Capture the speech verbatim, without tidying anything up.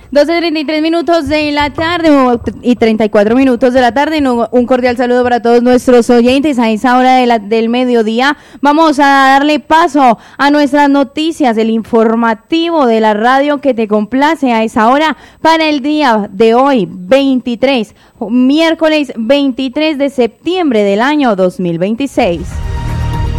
doce treinta y tres minutos de la tarde y treinta y cuatro minutos de la tarde. Un cordial saludo para todos nuestros oyentes a esa hora de la, del mediodía. Vamos a darle paso a nuestras noticias, el informativo de la radio que te complace a esa hora para el día de hoy, veintitrés, miércoles veintitrés de septiembre del año dos mil veintiséis.